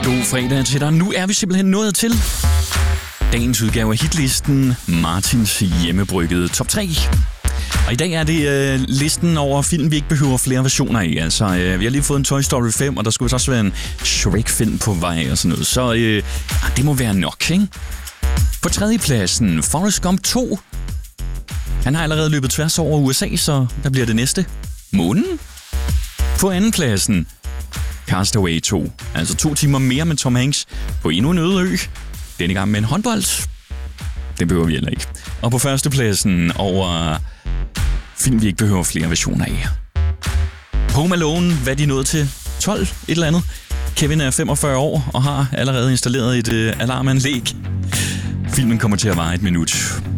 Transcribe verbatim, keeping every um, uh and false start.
God fredag til dig. Nu er vi simpelthen nået til dagens udgave af hitlisten, Martins hjemmebryggede top tre. Og i dag er det øh, listen over film, vi ikke behøver flere versioner i. Altså, øh, vi har lige fået en Toy Story fem, og der skulle også være en Shrek-film på vej og sådan noget. Så øh, det må være nok, ikke? På tredjepladsen, Forrest Gump to. Han har allerede løbet tværs over U S A, så der bliver det næste. Månen. På andenpladsen, Castaway to. Altså to timer mere med Tom Hanks på endnu en øde ø. Denne gang med en håndbold. Det behøver vi heller ikke. Og på førstepladsen over film, vi ikke behøver flere versioner af. Home Alone, hvad er de nået til? tolv? Et eller andet. Kevin er femogfyrre år og har allerede installeret et øh, alarmanlæg. Filmen kommer til at vare et minut.